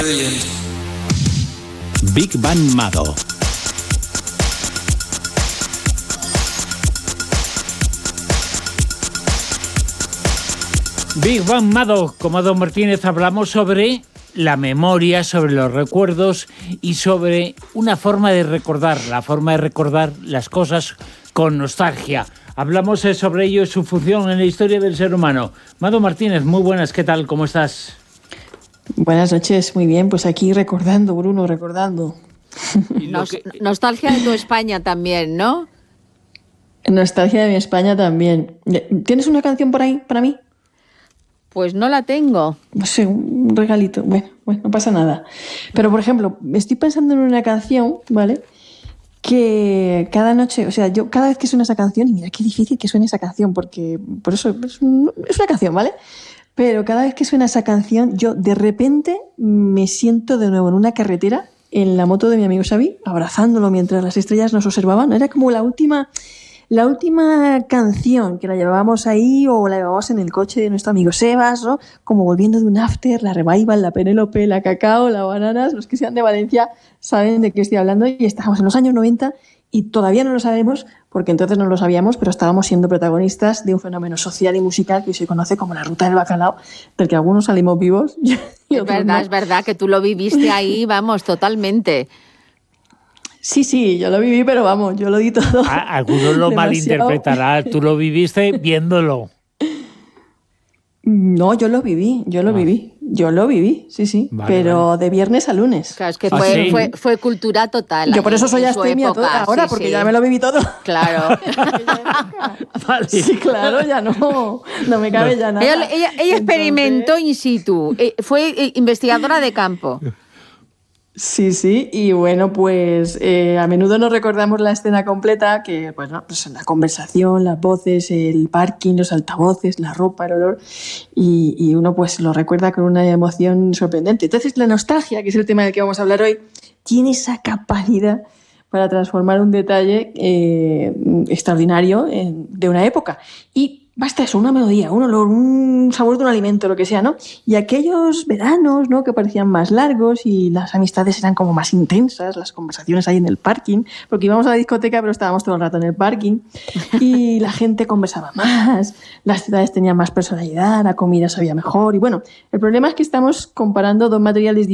Big Bang Mado. Big Bang Mado, con Mado Martínez hablamos sobre la memoria, sobre los recuerdos y sobre una forma de recordar, la forma de recordar las cosas con nostalgia. Hablamos sobre ello y su función en la historia del ser humano. Mado Martínez, muy buenas, ¿qué tal? ¿Cómo estás? Buenas noches, muy bien, pues aquí recordando, Bruno, recordando. Nostalgia de tu España también, ¿no? Nostalgia de mi España también. ¿Tienes una canción por ahí para mí? Pues no la tengo. No sé, un regalito. Bueno, no pasa nada. Pero, por ejemplo, estoy pensando en una canción, ¿vale? Que cada noche, o sea, yo cada vez que suena esa canción, y mira qué difícil que suene esa canción, porque por eso es una canción, ¿vale? Pero cada vez que suena esa canción, yo de repente me siento de nuevo en una carretera, en la moto de mi amigo Xavi, abrazándolo mientras las estrellas nos observaban. Era como la última canción que la llevábamos ahí, o la llevábamos en el coche de nuestro amigo Sebas, ¿no? Como volviendo de un after, la Revival, la Penélope, la Cacao, la Bananas. Los que sean de Valencia saben de qué estoy hablando, y estábamos en los años 90 y todavía no lo sabemos, porque entonces no lo sabíamos, pero estábamos siendo protagonistas de un fenómeno social y musical que hoy se conoce como la Ruta del Bacalao, del que algunos salimos vivos y otros no. Es verdad que tú lo viviste ahí, vamos, totalmente. Sí, yo lo viví, pero vamos, yo lo di todo. Algunos lo malinterpretarán, tú lo viviste viéndolo. No, yo lo viví, sí, vale, pero vale. De viernes a lunes. Claro, es que fue cultura total. Yo por eso soy astemia ahora, porque ya me lo viví todo. Claro. Vale. Sí, claro, ya no me cabe ya nada. Ella experimentó in situ, fue investigadora de campo. Sí, y bueno, pues a menudo nos recordamos la escena completa, que pues la conversación, las voces, el parking, los altavoces, la ropa, el olor, y uno pues lo recuerda con una emoción sorprendente. Entonces la nostalgia, que es el tema del que vamos a hablar hoy, tiene esa capacidad para transformar un detalle extraordinario de una época. Y basta eso, una melodía, un olor, un sabor de un alimento, lo que sea, ¿no? Y aquellos veranos, ¿no?, que parecían más largos y las amistades eran como más intensas, las conversaciones ahí en el parking, porque íbamos a la discoteca pero estábamos todo el rato en el parking, y la gente conversaba más, las ciudades tenían más personalidad, la comida sabía mejor, y bueno, el problema es que estamos comparando dos materiales